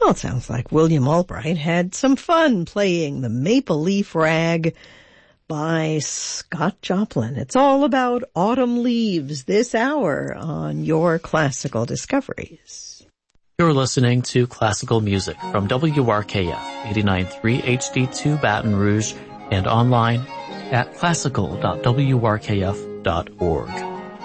Well, it sounds like William Albright had some fun playing the Maple Leaf Rag by Scott Joplin. It's all about autumn leaves this hour on Your Classical Discoveries. You're listening to classical music from WRKF 89.3 HD2 Baton Rouge and online at classical.wrkf.org.